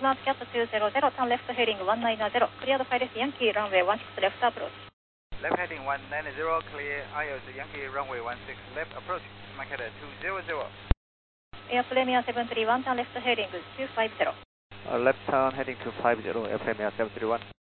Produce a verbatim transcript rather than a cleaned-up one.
Smart Cat two zero zero, turn left heading one nine zero, cleared Pilots Yankee, runway one six left approach. Left heading one nine zero, clear I O S Yankee, runway one six left approach, Smart Cat two zero zero. Air Premier seven three one, turn left heading two five zero. Uh, left turn heading two five zero, Air Premier seven three one.